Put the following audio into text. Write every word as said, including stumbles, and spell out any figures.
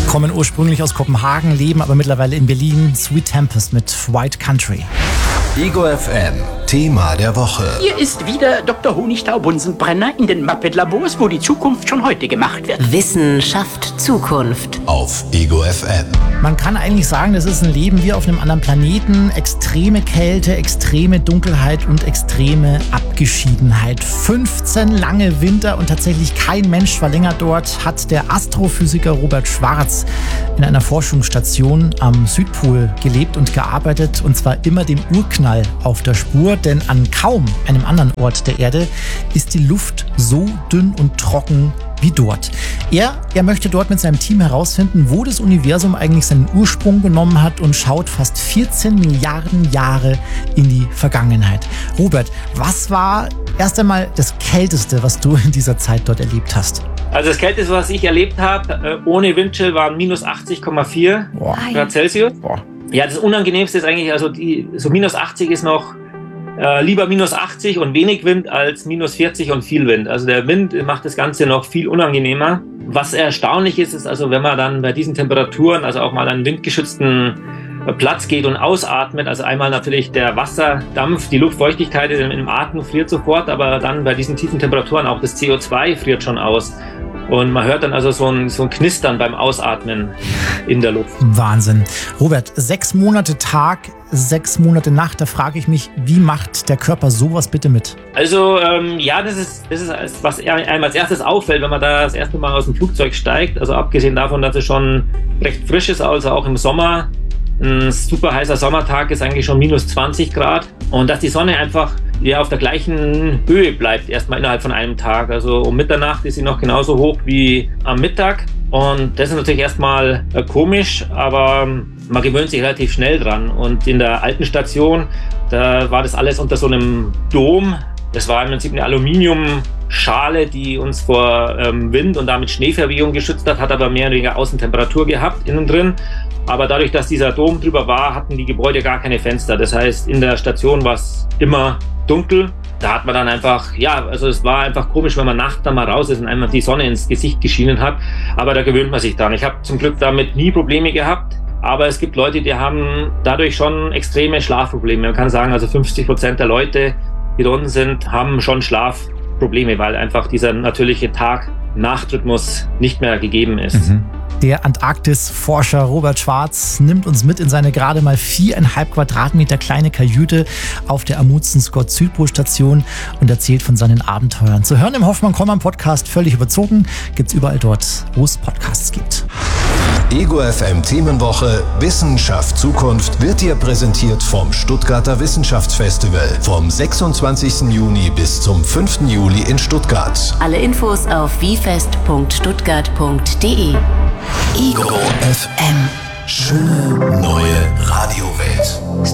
Kommen ursprünglich aus Kopenhagen, leben aber mittlerweile in Berlin. Sweet Tempest mit White Country. Ego F M, Thema der Woche. Hier ist wieder Doktor Honigtau-Bunsenbrenner in den Muppet-Labors, wo die Zukunft schon heute gemacht wird. Wissenschaft Zukunft. Auf Ego F M. Man kann eigentlich sagen, das ist ein Leben wie auf einem anderen Planeten. Extreme Kälte, extreme Dunkelheit und extreme Abgeschiedenheit. fünfzehn lange Winter und tatsächlich kein Mensch war länger dort, hat der Astrophysiker Robert Schwarz in einer Forschungsstation am Südpol gelebt und gearbeitet, und zwar immer dem Urknall auf der Spur, denn an kaum einem anderen Ort der Erde ist die Luft so dünn und trocken wie dort. Er, er möchte dort mit seinem Team herausfinden, wo das Universum eigentlich seinen Ursprung genommen hat, und schaut fast vierzehn Milliarden Jahre in die Vergangenheit. Robert, was war erst einmal das Kälteste, was du in dieser Zeit dort erlebt hast? Also das Kälteste, was ich erlebt habe, ohne Windchill, waren minus achtzig Komma vier Grad Celsius. Boah. Ja, das Unangenehmste ist eigentlich, also die, so minus achtzig ist noch äh, lieber minus achtzig und wenig Wind als minus vierzig und viel Wind. Also der Wind macht das Ganze noch viel unangenehmer. Was erstaunlich ist, ist also, wenn man dann bei diesen Temperaturen, also auch mal an einen windgeschützten Platz geht und ausatmet, also einmal natürlich der Wasserdampf, die Luftfeuchtigkeit im Atem friert sofort, aber dann bei diesen tiefen Temperaturen auch das C O zwei friert schon aus. Und man hört dann also so ein, so ein Knistern beim Ausatmen in der Luft. Wahnsinn. Robert, sechs Monate Tag, sechs Monate Nacht, da frage ich mich, wie macht der Körper sowas bitte mit? Also ähm, ja, das ist, das ist, was einem als erstes auffällt, wenn man da das erste Mal aus dem Flugzeug steigt. Also abgesehen davon, dass es schon recht frisch ist, also auch im Sommer. Ein super heißer Sommertag ist eigentlich schon minus zwanzig Grad. Und dass die Sonne einfach ja, auf der gleichen Höhe bleibt, erstmal innerhalb von einem Tag. Also um Mitternacht ist sie noch genauso hoch wie am Mittag. Und das ist natürlich erstmal äh, komisch, aber man gewöhnt sich relativ schnell dran. Und in der alten Station, da war das alles unter so einem Dom. Das war im Prinzip eine Aluminiumschale, die uns vor ähm, Wind und damit Schneeverwehung geschützt hat, hat aber mehr oder weniger Außentemperatur gehabt, innen drin. Aber dadurch, dass dieser Dom drüber war, hatten die Gebäude gar keine Fenster. Das heißt, in der Station war es immer dunkel. Da hat man dann einfach, ja, also es war einfach komisch, wenn man nachts dann mal raus ist und einmal die Sonne ins Gesicht geschienen hat. Aber da gewöhnt man sich dran. Ich habe zum Glück damit nie Probleme gehabt. Aber es gibt Leute, die haben dadurch schon extreme Schlafprobleme. Man kann sagen, also fünfzig Prozent der Leute, die da unten sind, haben schon Schlafprobleme, weil einfach dieser natürliche Tag-Nacht-Rhythmus nicht mehr gegeben ist. Mhm. Der Antarktis-Forscher Robert Schwarz nimmt uns mit in seine gerade mal viereinhalb Quadratmeter kleine Kajüte auf der Amundsen-Scott-Südpol-Station und erzählt von seinen Abenteuern. Zu hören im Hoffmann-Kollmann-Podcast, völlig überzogen, gibt's überall dort, wo es Podcasts gibt. Ego F M Themenwoche Wissenschaft Zukunft wird dir präsentiert vom Stuttgarter Wissenschaftsfestival vom sechsundzwanzigsten Juni bis zum fünften Juli in Stuttgart. Alle Infos auf wifest punkt stuttgart punkt de. Ego F M. Schöne neue Radiowelt.